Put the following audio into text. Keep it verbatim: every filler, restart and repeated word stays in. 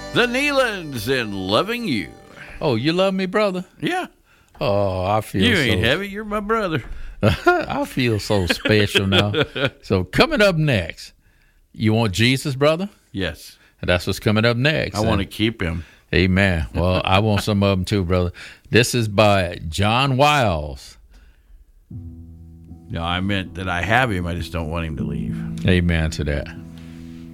The Neelands and Loving You. Oh, you love me, brother? Yeah. Oh, I feel You so... ain't heavy. You're my brother. I feel so special now. So coming up next, you want Jesus, brother? Yes. And that's what's coming up next. I want to keep him. Amen. Well, I want some of them too, brother. This is by John Wiles. No, I meant that I have him. I just don't want him to leave. Amen to that.